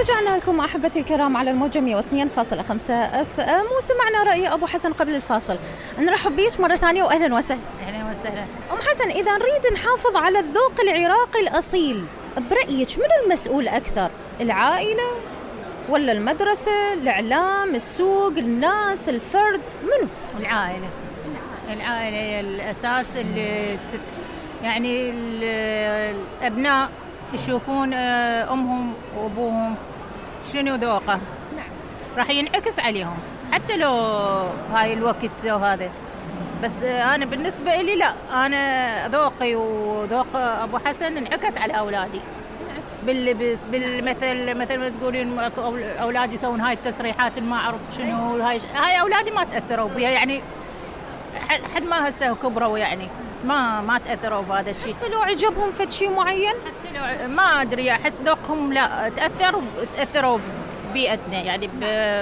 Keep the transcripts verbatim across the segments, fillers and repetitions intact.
رجعنا لكم أحبتي الكرام على الموجة مئة واثنين فاصلة خمسة اف ام، وسمعنا رأي أبو حسن قبل الفاصل. نرحب بيش مرة ثانية وأهلا وسهلا. أهلا وسهلا. أم حسن، إذا نريد نحافظ على الذوق العراقي الأصيل، برأيك من المسؤول أكثر؟ العائلة ولا المدرسة، الإعلام، السوق، الناس، الفرد؟ منو؟ العائلة. العائلة هي الأساس اللي تت... يعني الأبناء يشوفون أمهم وأبوهم شنو ذوقه، نعم، راح ينعكس عليهم حتى لو هاي الوقت وهذا. بس أنا بالنسبة لي لا، أنا ذوقي وذوق أبو حسن انعكس على أولادي باللبس، بالمثل، مثل ما تقولين أولادي يسوون هاي التسريحات ما أعرف شنو، هاي هاي أولادي ما تأثروا بها، يعني حد ما هسه كبروا يعني ما ما تأثروا بهذا الشيء. حتى لو عجبهم فد شيء معين، حتى لو ما أدري، أحس ذوقهم لا تأثر، تأثروا ببيئتنا يعني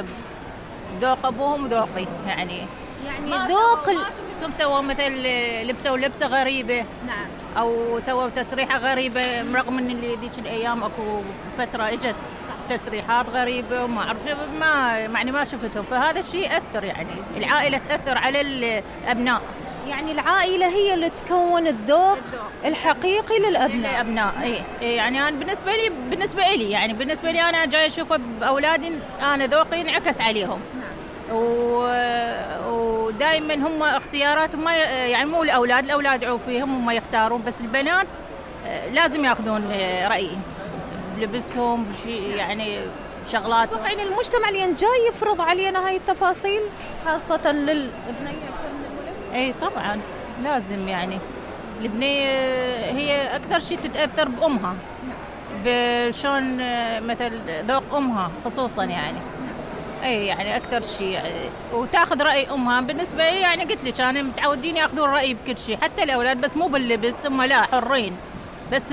بذوق أبوهم وذوقي، يعني يعني ذوق ما شفتهم سووا مثل لبسوا لبسة غريبة، نعم، أو سووا تسريحة غريبة، رغم إن اللي ذيك الأيام أكو فترة إجت تسريحات غريبة وما أعرف ما يعني ما شفتهم، فهذا الشيء أثر، يعني العائلة تأثر على الأبناء. يعني العائلة هي اللي تكون الذوق, الذوق. الحقيقي للأبناء. الأبناء إيه. إيه يعني أنا بالنسبة لي بالنسبة لي يعني بالنسبة لي أنا جاي أشوفه بأولادي، أنا ذوقي انعكس عليهم. نعم. و... ودائما هم اختياراتهم ما يعني مو الأولاد، الأولاد عوفيهم هم يختارون، بس البنات لازم يأخذون رأيي بلبسهم بشيء يعني شغلات. يعني المجتمع اللي جاي يفرض علينا هاي التفاصيل خاصة للبنية أكثر من الولد؟ اي طبعا لازم، يعني البنية هي أكثر شيء تتأثر بأمها. نعم. بشون مثل ذوق أمها خصوصا يعني. نعم. اي يعني أكثر شيء يعني، وتاخذ رأي أمها. بالنسبة لي يعني قلت لك أنا متعودين يأخذون رأيي بكل شيء، حتى الأولاد، بس مو باللبس، هم لا حرين، بس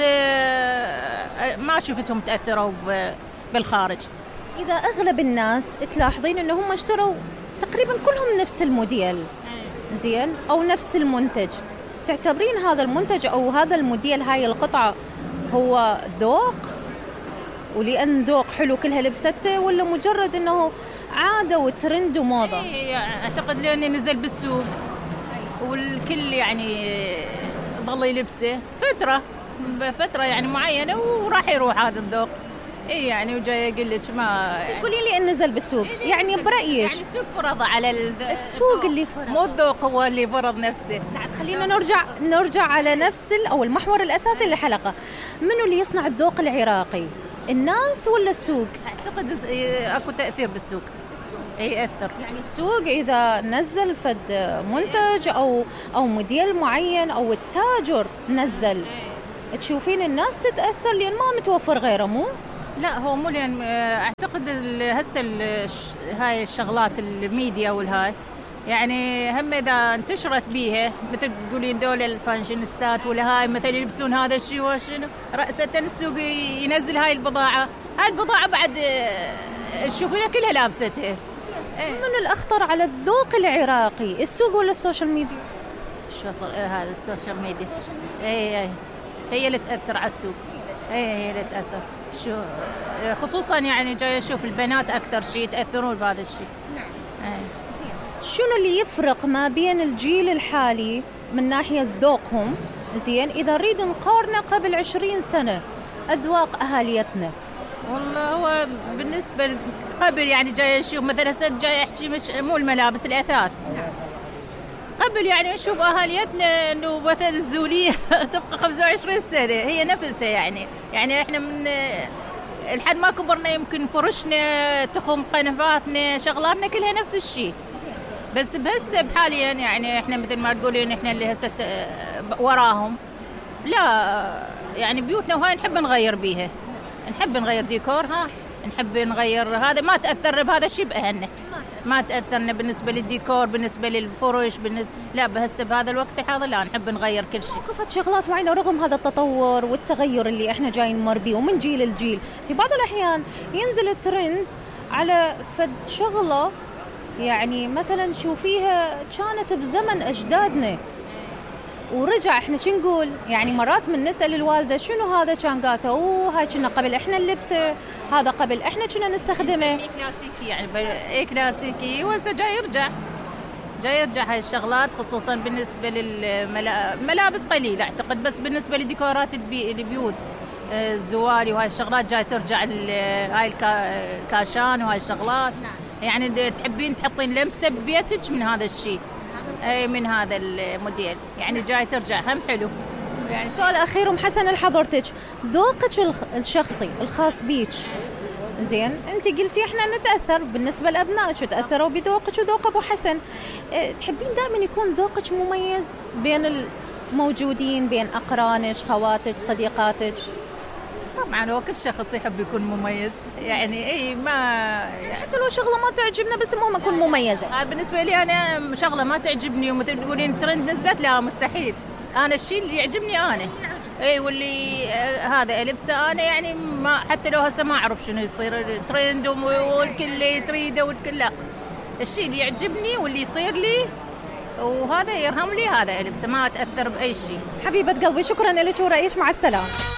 ما شفتهم تأثروا بالخارج. إذا أغلب الناس تلاحظين إن هم اشتروا تقريبا كلهم نفس الموديل، زين، أو نفس المنتج، تعتبرين هذا المنتج أو هذا الموديل، هاي القطعة، هو ذوق ولأن ذوق حلو كلها لبسته، ولا مجرد إنه عادة وترند وموضة؟ إيه أعتقد لأنه نزل بالسوق والكل يعني ظل يلبسه فترة فترة يعني معينة وراح يروح هذا الذوق. إيه يعني وجاي أقول لك ما تقولي لي إن نزل بالسوق، إيه يعني برأيك يعني السوق فرض على السوق اللي فرض، مو الذوق هو اللي فرض نفسه. نعم، خلينا نرجع نرجع على نفس أو المحور الأساسي للحلقة. منو اللي يصنع الذوق العراقي، الناس ولا السوق؟ أعتقد أكو تأثير بالسوق. السوق إيه أثر، يعني السوق إذا نزل فد منتج أو أو موديل معين أو التاجر نزل، تشوفين الناس تتأثر لأن ما متوفر غيره، مو؟ لا هو مو لأن أعتقد هسه هاي الشغلات الميديا والهاي يعني هم إذا انتشرت بيها، مثل تقولين دول الفاشينيستات ولا هاي مثل يلبسون هذا الشيء وشنو، رأسة السوق ينزل هاي البضاعة، هاي البضاعة بعد تشوفينها كلها لابستها. إيه؟ من الأخطر على الذوق العراقي، السوق ولا السوشيال ميديا؟ شو صار هذا السوشيال ميديا؟ اي هي اللي تأثر على السوق. اي هي اللي تأثر، شو خصوصا يعني جاي اشوف البنات اكثر شيء يتاثرون بهذا الشيء. نعم. أي. زين، شنو اللي يفرق ما بين الجيل الحالي من ناحيه ذوقهم، زين، اذا نريد نقارنه قبل عشرين سنة اذواق اهاليتنا؟ والله هو بالنسبه قبل يعني جاي اشوف مثلا هسه جاي احكي مش مو الملابس، الاثاث. نعم. قبل يعني نشوف اهاليتنا انه مثلا الزوليه تبقى خمسة وعشرين سنة هي نفسها، يعني يعني احنا من لحد ما كبرنا يمكن فرشنا، تخم قنفاتنا، شغلاتنا كلها نفس الشيء. بس بهسه بحاليا يعني احنا مثل ما تقولين احنا اللي هسه وراهم، لا يعني بيوتنا وهاي نحب نغير بيها، نحب نغير ديكورها، نحب نغير هذا، ما تأثر بهذا الشيء بأهلنا، ما تأثرنا بالنسبة للديكور، بالنسبة للفرش، بالنسبة لا بهسه بهذا الوقت الحاضر لا نحب نغير كل شيء. كفت شغلات معينة رغم هذا التطور والتغير اللي احنا جايين نمر بيه ومن جيل لجيل، في بعض الأحيان ينزل الترند على فد شغلة يعني مثلا شوفيها كانت بزمن أجدادنا ورجع احنا شو نقول يعني مرات من نسأل الوالدة شنو هذا كان قالت اوه هاي كنا قبل احنا نلبسه هذا قبل احنا كنا نستخدمه كلاسيكي يعني اي كلاسيكي وهسه جاي يرجع جاي يرجع هاي الشغلات خصوصا بالنسبة للملابس قليلة اعتقد بس بالنسبة لديكورات البي... البيوت الزواري وهاي الشغلات جاي ترجع هاي الكاشان وهاي الشغلات نعم. يعني تحبين تحطين لمسة ببيتك من هذا الشيء اي من هذا الموديل يعني جاي ترجع هم حلو يعني. سؤال اخير ام حسن لحضرتك ذوقك الشخصي الخاص بيك زين انت قلتي احنا نتاثر بالنسبه لابنائك تاثروا بذوقك وذوق ابو حسن اه تحبين دائما يكون ذوقك مميز بين الموجودين بين اقرانك خواتك صديقاتك طبعا هو كل شخص يحب يكون مميز يعني اي ما يعني حتى لو شغله ما تعجبنا بس المهم اكون مميزه بالنسبه لي انا شغله ما تعجبني وتقولين ترند نزلت لا مستحيل انا الشيء اللي يعجبني انا اي واللي آه هذا البسه انا يعني ما حتى لو هسه ما اعرف شنو يصير ترند والكل تريده والكل لا الشيء اللي يعجبني واللي يصير لي وهذا يرهم لي هذا البسه ما اتاثر باي شيء. حبيبه قلبي شكرا لك ورأيك مع السلامه.